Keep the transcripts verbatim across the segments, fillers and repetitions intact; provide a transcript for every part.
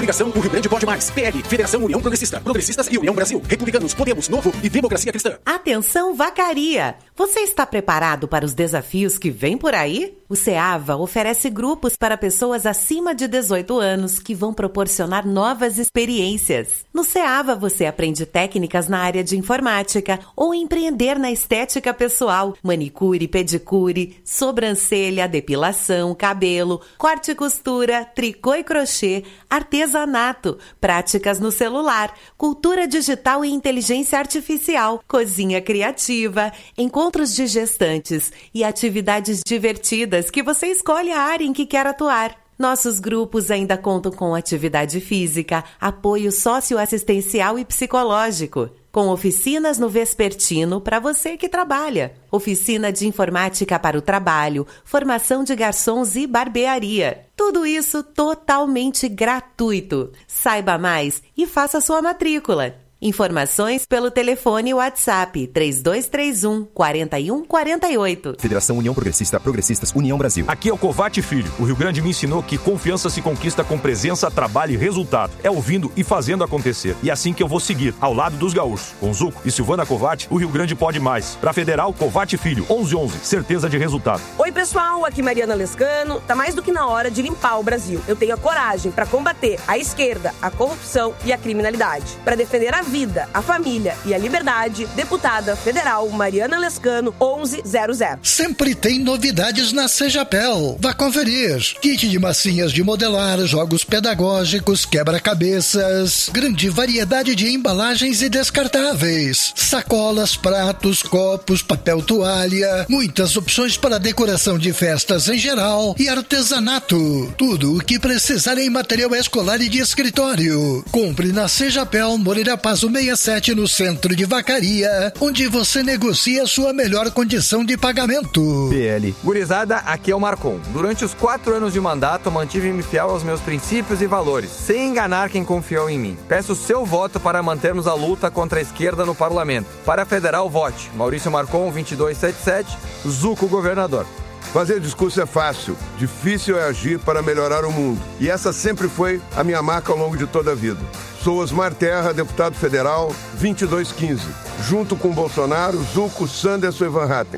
Coligação O Rio Grande Pode Mais. P L, Federação União Progressista, Progressistas e União Brasil. Republicanos, Podemos, Novo e Democracia Cristã. Atenção, Vacaria! Você está preparado para os desafios que vêm por aí? O SEAVA oferece grupos para pessoas acima de dezoito anos que vão proporcionar novas experiências. No SEAVA você aprende técnicas na área de informática ou empreender na estética pessoal, manicure, pedicure, sobrancelha, depilação, cabelo, corte e costura, tricô e crochê, artesanato, práticas no celular, cultura digital e inteligência artificial, cozinha criativa, encontros de gestantes e atividades divertidas que você escolhe a área em que quer atuar. Nossos grupos ainda contam com atividade física, apoio socioassistencial e psicológico, com oficinas no vespertino para você que trabalha, oficina de informática para o trabalho, formação de garçons e barbearia. Tudo isso totalmente gratuito. Saiba mais e faça sua matrícula. Informações pelo telefone WhatsApp três dois três um, quatro um quatro oito. Federação União Progressista, Progressistas, União Brasil. Aqui é o Covate Filho. O Rio Grande me ensinou que confiança se conquista com presença, trabalho e resultado. É ouvindo e fazendo acontecer. E é assim que eu vou seguir, ao lado dos gaúchos. Com Zuco e Silvana Covate, o Rio Grande pode mais. Pra Federal, Covate Filho, onze onze, certeza de resultado. Oi pessoal, aqui Mariana Lescano. Tá mais do que na hora de limpar o Brasil. Eu tenho a coragem para combater a esquerda, a corrupção e a criminalidade. Para defender a vida, a família e a liberdade, deputada federal Mariana Lescano, onze zero zero. Sempre tem novidades na Sejapel. Vá conferir. Kit de massinhas de modelar, jogos pedagógicos, quebra-cabeças, grande variedade de embalagens e descartáveis, sacolas, pratos, copos, papel toalha, muitas opções para decoração de festas em geral e artesanato. Tudo o que precisar em material escolar e de escritório. Compre na Sejapel, Moreira Pazo seis sete no centro de Vacaria, onde você negocia sua melhor condição de pagamento. P L. Gurizada, aqui é o Marcon. Durante os quatro anos de mandato, mantive-me fiel aos meus princípios e valores, sem enganar quem confiou em mim. Peço seu voto para mantermos a luta contra a esquerda no parlamento. Para a federal, vote Maurício Marcon, vinte e dois setenta e sete, Zuco, governador. Fazer discurso é fácil, difícil é agir para melhorar o mundo. E essa sempre foi a minha marca ao longo de toda a vida. Sou Osmar Terra, deputado federal, vinte e dois quinze. Junto com Bolsonaro, Zuco, Sanderson e Van Hatten.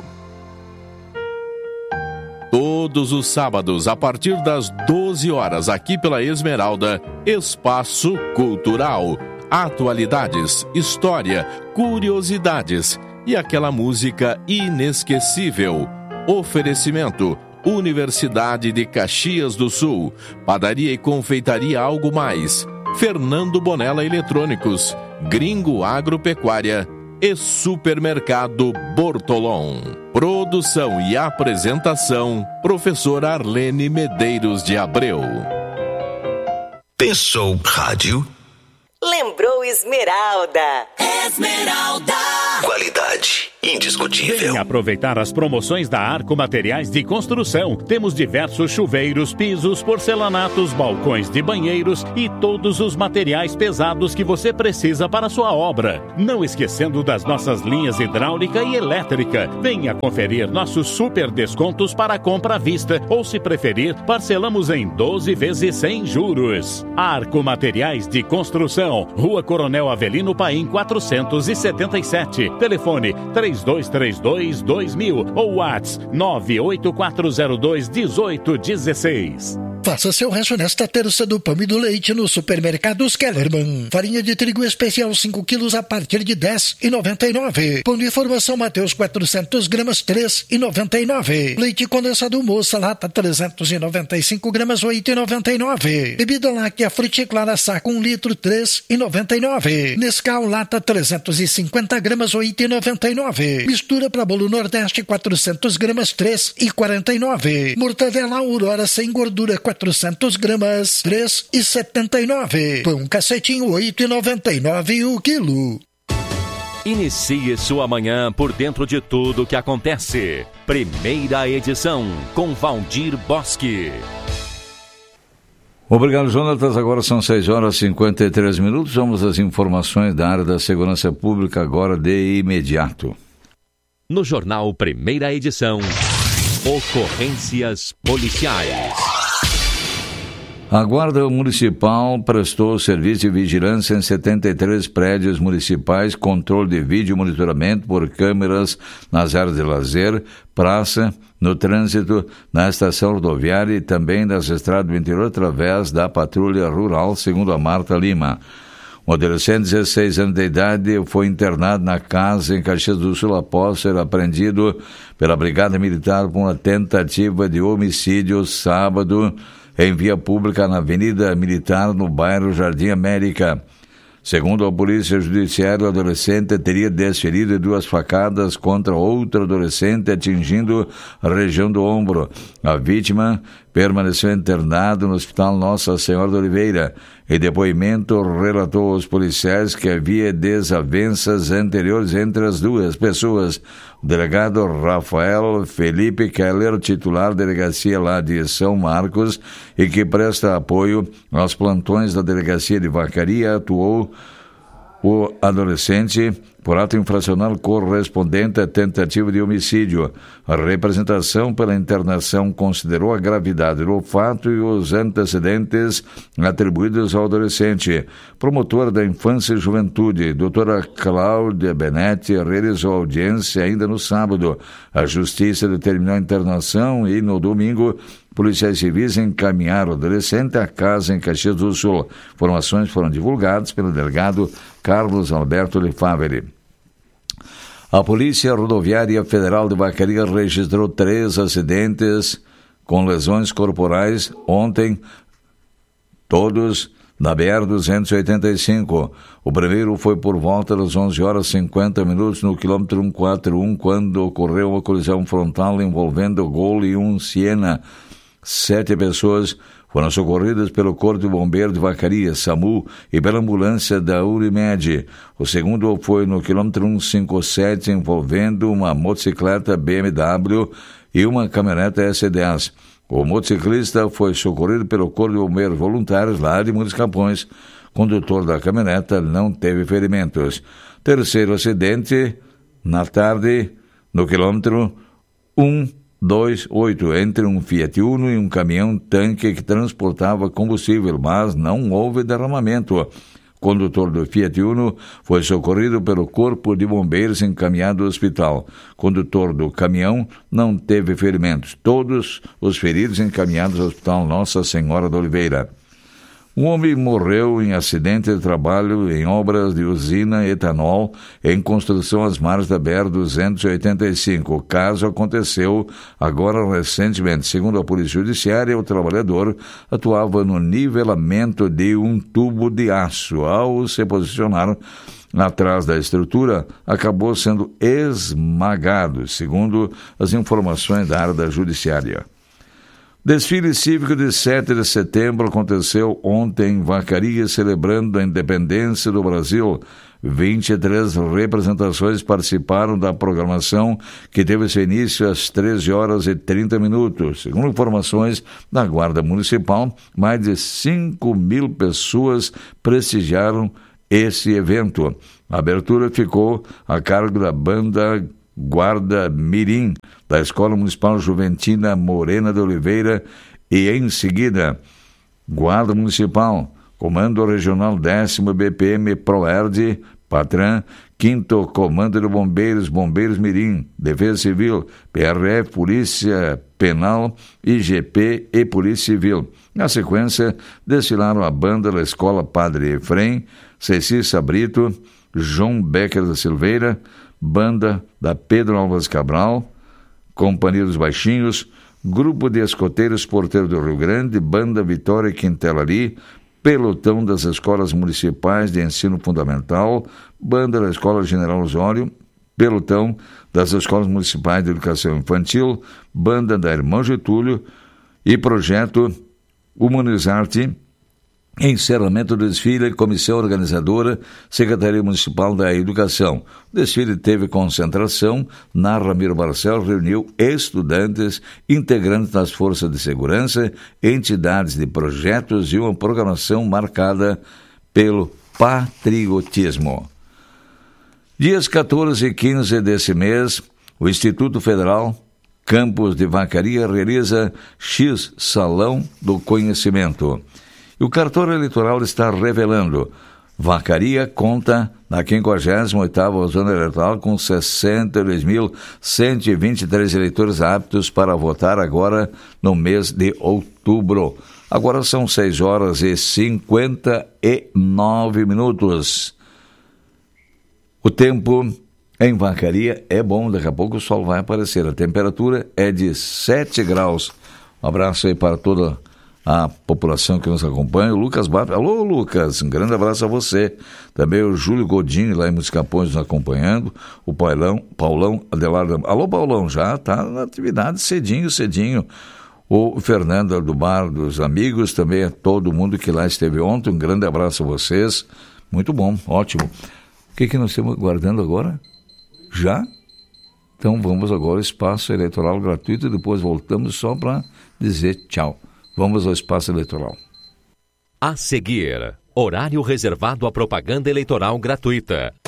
Todos os sábados, a partir das doze horas, aqui pela Esmeralda, Espaço Cultural. Atualidades, história, curiosidades e aquela música inesquecível. Oferecimento: Universidade de Caxias do Sul, Padaria e Confeitaria Algo Mais, Fernando Bonella Eletrônicos, Gringo Agropecuária e Supermercado Bortolom. Produção e apresentação: Professor Arlene Medeiros de Abreu. Pensou rádio? Lembrou Esmeralda. Esmeralda. Qualidade indiscutível. Venha aproveitar as promoções da Arco Materiais de Construção. Temos diversos chuveiros, pisos, porcelanatos, balcões de banheiros e todos os materiais pesados que você precisa para a sua obra. Não esquecendo das nossas linhas hidráulica e elétrica. Venha conferir nossos super descontos para a compra à vista ou, se preferir, parcelamos em doze vezes sem juros. Arco Materiais de Construção, Rua Coronel Avelino Paim quatrocentos e setenta e sete. Telefone três dois três dois, dois mil ou WhatsApp nove oito quatro zero dois, um oito um seis. Faça seu rancho nesta terça do pão e do leite no Supermercados Kellerman. Farinha de trigo especial cinco quilos a partir de dez reais e noventa e nove centavos. Pão de formação Mateus quatrocentos gramas três reais e noventa e nove centavos. Leite condensado Moça lata trezentos e noventa e cinco gramas oito reais e noventa e nove centavos. Bebida láctea Fruticlara saco um litro três reais e noventa e nove centavos. Nescau lata trezentos e cinquenta gramas oito reais e noventa e nove centavos. Mistura para bolo Nordeste quatrocentos gramas três reais e quarenta e nove centavos. Mortadela Aurora sem gordura quatrocentos gramas, três reais e setenta e nove centavos. Pão cacetinho, oito reais e noventa e nove centavos o quilo. Inicie sua manhã por dentro de tudo que acontece. Primeira edição, com Valdir Bosque. Obrigado, Jonatas. Agora são seis horas e cinquenta e três minutos. Vamos às informações da área da segurança pública agora de imediato. No jornal Primeira Edição, ocorrências policiais. A Guarda Municipal prestou serviço de vigilância em setenta e três prédios municipais, controle de vídeo e monitoramento por câmeras nas áreas de lazer, praça, no trânsito, na estação rodoviária e também nas estradas do interior através da patrulha rural, segundo a Marta Lima. Um adolescente de dezesseis anos de idade foi internado na casa em Caxias do Sul após ser apreendido pela Brigada Militar por uma tentativa de homicídio sábado em via pública na Avenida Militar, no bairro Jardim América. Segundo a Polícia Judiciária, o adolescente teria desferido duas facadas contra outro adolescente, atingindo a região do ombro. A vítima permaneceu internado no Hospital Nossa Senhora de Oliveira. Em depoimento, relatou aos policiais que havia desavenças anteriores entre as duas pessoas. O delegado Rafael Felipe Keller, titular da delegacia lá de São Marcos e que presta apoio aos plantões da delegacia de Vacaria, atuou o adolescente por ato infracional correspondente à tentativa de homicídio. A representação pela internação considerou a gravidade do fato e os antecedentes atribuídos ao adolescente. Promotora da Infância e Juventude, doutora Cláudia Benetti, realizou audiência ainda no sábado. A Justiça determinou a internação e, no domingo, policiais civis encaminharam o adolescente à casa em Caxias do Sul. Informações foram divulgadas pelo delegado Carlos Alberto Lefaveri. A Polícia Rodoviária Federal de Vacaria registrou três acidentes com lesões corporais ontem, todos na B R duzentos e oitenta e cinco. O primeiro foi por volta das onze horas e cinquenta minutos no quilômetro cento e quarenta e um, quando ocorreu uma colisão frontal envolvendo Gol e um Siena. Sete pessoas foram socorridas pelo Corpo de Bombeiros de Vacaria, SAMU, e pela ambulância da Unimed. O segundo foi no quilômetro cento e cinquenta e sete, envolvendo uma motocicleta B M W e uma caminhonete S dez. O motociclista foi socorrido pelo Corpo de Bombeiros Voluntários lá de Muitos Capões. O condutor da caminhoneta não teve ferimentos. Terceiro acidente, na tarde, no quilômetro um dois oito, entre um Fiat Uno e um caminhão-tanque que transportava combustível, mas não houve derramamento. O condutor do Fiat Uno foi socorrido pelo Corpo de Bombeiros encaminhado ao hospital. O condutor do caminhão não teve ferimentos. Todos os feridos encaminhados ao Hospital Nossa Senhora de Oliveira. Um homem morreu em acidente de trabalho em obras de usina etanol em construção às margens da B R duzentos e oitenta e cinco. O caso aconteceu agora recentemente. Segundo a Polícia Judiciária, o trabalhador atuava no nivelamento de um tubo de aço. Ao se posicionar atrás da estrutura, acabou sendo esmagado, segundo as informações da área da Judiciária. Desfile cívico de sete de setembro aconteceu ontem em Vacaria, celebrando a independência do Brasil. vinte e três representações participaram da programação, que teve seu início às treze horas e trinta minutos. Segundo informações da Guarda Municipal, mais de cinco mil pessoas prestigiaram esse evento. A abertura ficou a cargo da banda Guarda Mirim, da Escola Municipal Juventina Morena de Oliveira, e em seguida, Guarda Municipal, Comando Regional décimo B P M Proerd, Patran, quinto Comando de Bombeiros, Bombeiros Mirim, Defesa Civil, P R F, Polícia Penal, I G P e Polícia Civil. Na sequência, desfilaram a banda da Escola Padre Efrem, Cecília Brito, João Becker da Silveira, banda da Pedro Alves Cabral, Companhia dos Baixinhos, Grupo de Escoteiros Porteiro do Rio Grande, Banda Vitória Quintela Ali, Pelotão das Escolas Municipais de Ensino Fundamental, Banda da Escola General Osório, Pelotão das Escolas Municipais de Educação Infantil, Banda da Irmão Getúlio e Projeto Humanizarte. Encerramento do desfile, comissão organizadora, Secretaria Municipal da Educação. O desfile teve concentração na Ramiro Barcel, reuniu estudantes, integrantes das forças de segurança, entidades de projetos e uma programação marcada pelo patriotismo. Dias quatorze e quinze desse mês, o Instituto Federal Campos de Vacaria realiza X Salão do Conhecimento. E o cartório eleitoral está revelando: Vacaria conta na quinquagésima oitava zona eleitoral com sessenta e dois mil cento e vinte e três eleitores aptos para votar agora no mês de outubro. Agora são seis horas e cinquenta e nove minutos. O tempo em Vacaria é bom, daqui a pouco o sol vai aparecer. A temperatura é de sete graus. Um abraço aí para toda a população que nos acompanha. O Lucas Baf. Alô, Lucas, um grande abraço a você. Também o Júlio Godinho, lá em Muscapões, nos acompanhando. O Paulão, Paulão Adelardo. Alô, Paulão, já está na atividade cedinho, cedinho. O Fernando do Bar dos Amigos, também é todo mundo que lá esteve ontem. Um grande abraço a vocês. Muito bom, ótimo. O que, que nós estamos guardando agora? Já? Então vamos agora ao espaço eleitoral gratuito e depois voltamos só para dizer tchau. Vamos ao espaço eleitoral. A seguir, horário reservado à propaganda eleitoral gratuita.